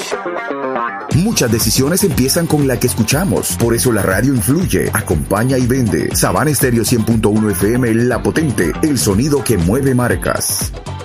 Muchas decisiones empiezan con la que escuchamos. Por eso la radio influye, acompaña y vende. Sabana Estéreo 100.1 FM, La Potente, el sonido que mueve marcas.